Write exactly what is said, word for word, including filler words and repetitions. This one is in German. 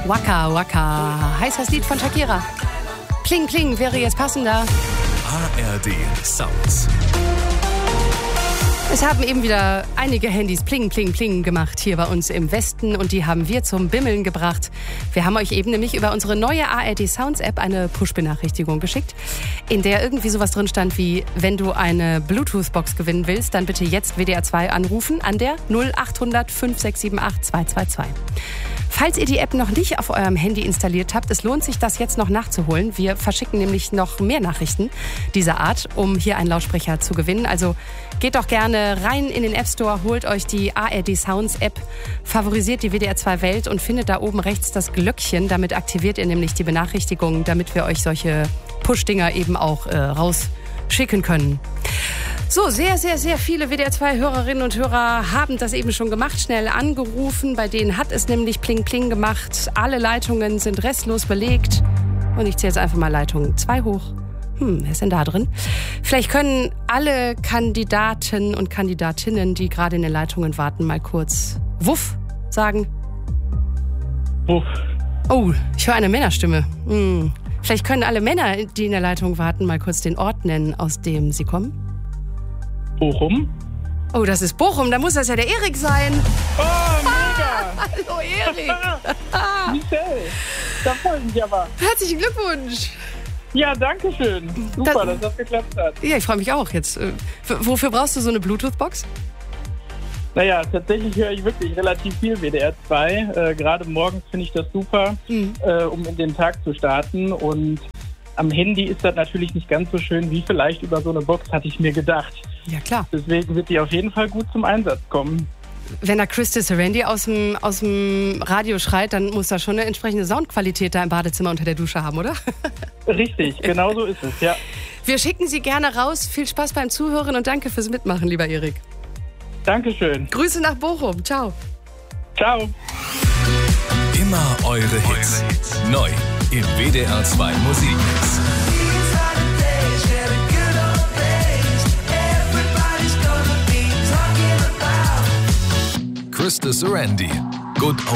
Waka Waka, heißt das Lied von Shakira. Pling Pling wäre jetzt passender. A R D Sounds. Es haben eben wieder einige Handys Pling Pling Pling gemacht hier bei uns im Westen und die haben wir zum Bimmeln gebracht. Wir haben euch eben nämlich über unsere neue A R D Sounds App eine Push-Benachrichtigung geschickt, in der irgendwie sowas drin stand wie, wenn du eine Bluetooth-Box gewinnen willst, dann bitte jetzt W D R zwei anrufen an der null acht hundert fünf sechs sieben acht zwei zwei zwei. Falls ihr die App noch nicht auf eurem Handy installiert habt, es lohnt sich, das jetzt noch nachzuholen. Wir verschicken nämlich noch mehr Nachrichten dieser Art, um hier einen Lautsprecher zu gewinnen. Also geht doch gerne rein in den App Store, holt euch die A R D Sounds App, favorisiert die W D R zwei Welt und findet da oben rechts das Glöckchen. Damit aktiviert ihr nämlich die Benachrichtigungen, damit wir euch solche Push-Dinger eben auch äh, rausschicken können. So, sehr, sehr, sehr viele W D R zwei Hörerinnen und Hörer haben das eben schon gemacht, schnell angerufen. Bei denen hat es nämlich Pling Pling gemacht. Alle Leitungen sind restlos belegt. Und ich zähle jetzt einfach mal Leitung zwei hoch. Hm, wer ist denn da drin? Vielleicht können alle Kandidaten und Kandidatinnen, die gerade in den Leitungen warten, mal kurz Wuff sagen. Wuff. Oh, ich höre eine Männerstimme. Hm. Vielleicht können alle Männer, die in der Leitung warten, mal kurz den Ort nennen, aus dem sie kommen. Bochum. Oh, das ist Bochum, da muss das ja der Erik sein. Oh, mega! Ah, hallo Erik. Michelle, da freue ich mich aber. Herzlichen Glückwunsch. Ja, danke schön. Super, Das- dass das geklappt hat. Ja, ich freue mich auch jetzt. Äh, w- Wofür brauchst du so eine Bluetooth-Box? Naja, tatsächlich höre ich wirklich relativ viel W D R zwei. Äh, Gerade morgens finde ich das super, Mhm. äh, um in den Tag zu starten. Und am Handy ist das natürlich nicht ganz so schön wie vielleicht über so eine Box, hatte ich mir gedacht. Ja, klar. Deswegen wird die auf jeden Fall gut zum Einsatz kommen. Wenn da Christy Serendi aus dem, aus dem Radio schreit, dann muss da schon eine entsprechende Soundqualität da im Badezimmer unter der Dusche haben, oder? Richtig, genau so ist es, ja. Wir schicken Sie gerne raus. Viel Spaß beim Zuhören und danke fürs Mitmachen, lieber Erik. Dankeschön. Grüße nach Bochum. Ciao. Ciao. Immer eure Hits. Neu im W D R zwei Musikmix. Krista Serendi. Good